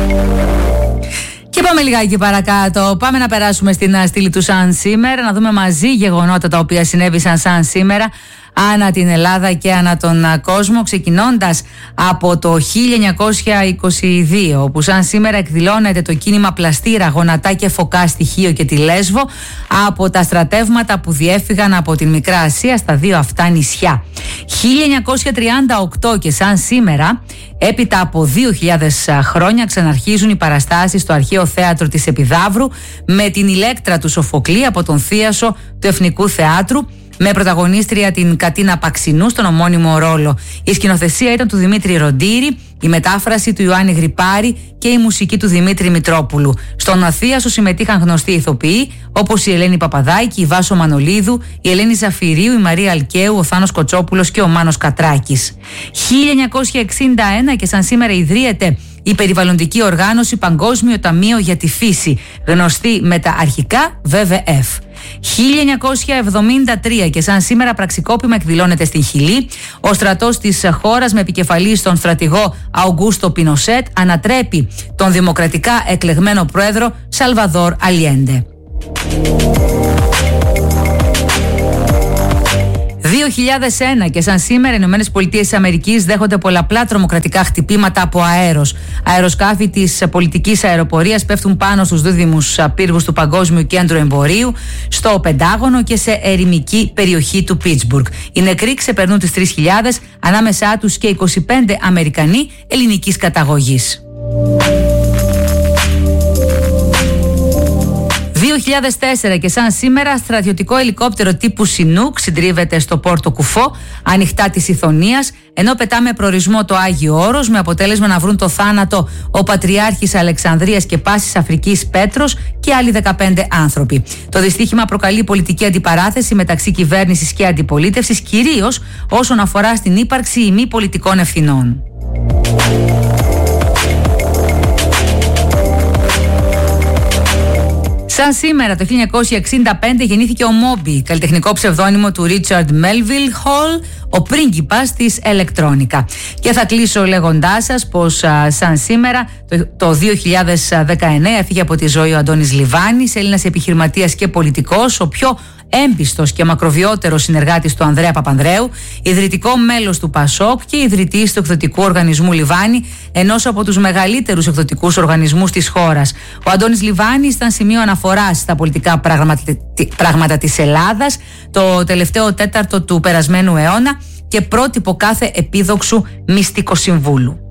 Και πάμε λιγάκι παρακάτω. Πάμε να περάσουμε στην στήλη του σαν σήμερα, να δούμε μαζί γεγονότα τα οποία συνέβησαν σαν σήμερα ανά την Ελλάδα και ανά τον κόσμο, ξεκινώντας από το 1922, όπου σαν σήμερα εκδηλώνεται το κίνημα Πλαστήρα, Γονατά και Φωκά στη Χίο και τη Λέσβο, από τα στρατεύματα που διέφυγαν από την Μικρά Ασία στα δύο αυτά νησιά. 1938 και σαν σήμερα, έπειτα από 2.000 χρόνια, ξαναρχίζουν οι παραστάσεις στο Αρχαίο Θέατρο της Επιδαύρου με την Ηλέκτρα του Σοφοκλή από τον θίασο του Εθνικού Θεάτρου, με πρωταγωνίστρια την Κατίνα Παξινού στον ομώνυμο ρόλο. Η σκηνοθεσία ήταν του Δημήτρη Ροντήρη, η μετάφραση του Ιωάννη Γρυπάρη και η μουσική του Δημήτρη Μητρόπουλου. Στον Αθίασο συμμετείχαν γνωστοί ηθοποιοί όπως η Ελένη Παπαδάκη, η Βάσο Μανολίδου, η Ελένη Ζαφυρίου, η Μαρία Αλκαίου, ο Θάνος Κοτσόπουλος και ο Μάνος Κατράκης. 1961 και σαν σήμερα ιδρύεται η περιβαλλοντική οργάνωση Παγκόσμιο Ταμείο για τη Φύση, γνωστή με τα αρχικά WWF. 1973 και σαν σήμερα πραξικόπημα εκδηλώνεται στην Χιλή. Ο στρατός της χώρας με επικεφαλή τον στρατηγό Αουγκούστο Πινοσέτ ανατρέπει τον δημοκρατικά εκλεγμένο πρόεδρο Σαλβαδόρ Αλιέντε. 2001 και σαν σήμερα οι ΗΠΑ δέχονται πολλαπλά τρομοκρατικά χτυπήματα από αέρος. Αεροσκάφη της πολιτικής αεροπορίας πέφτουν πάνω στους δίδυμους πύργους του Παγκόσμιου Κέντρου Εμπορίου, στο Πεντάγωνο και σε ερημική περιοχή του Πίτσμπουργκ. Οι νεκροί ξεπερνούν τις 3.000, ανάμεσά τους και 25 Αμερικανοί ελληνικής καταγωγής. 2004 και σαν σήμερα στρατιωτικό ελικόπτερο τύπου Σινούκ συντρίβεται στο Πόρτο Κουφό, ανοιχτά της Ιθωνίας, ενώ πετά με προορισμό το Άγιο Όρος, με αποτέλεσμα να βρουν το θάνατο ο Πατριάρχης Αλεξανδρίας και Πάσης Αφρικής Πέτρος και άλλοι 15 άνθρωποι. Το δυστύχημα προκαλεί πολιτική αντιπαράθεση μεταξύ κυβέρνησης και αντιπολίτευσης, κυρίως όσον αφορά στην ύπαρξη ημί πολιτικών ευθυνών. Σαν σήμερα το 1965 γεννήθηκε ο Μόμπι, καλλιτεχνικό ψευδώνυμο του Ρίτσαρντ Μέλβιλ Χολ, ο πρίγκιπας της ηλεκτρόνικα. Και θα κλείσω λέγοντάς σας πως σαν σήμερα το 2019 έφυγε από τη ζωή ο Αντώνης Λιβάνης, Έλληνας επιχειρηματίας και πολιτικός, ο πιο έμπιστος και μακροβιότερος συνεργάτης του Ανδρέα Παπανδρέου, ιδρυτικό μέλος του ΠΑΣΟΚ και ιδρυτής του εκδοτικού οργανισμού Λιβάνη, ενός από τους μεγαλύτερους εκδοτικούς οργανισμούς της χώρας. Ο Αντώνης Λιβάνης ήταν σημείο αναφοράς στα πολιτικά πράγματα της Ελλάδας το τελευταίο τέταρτο του περασμένου αιώνα και πρότυπο κάθε επίδοξου μυστικοσυμβούλου.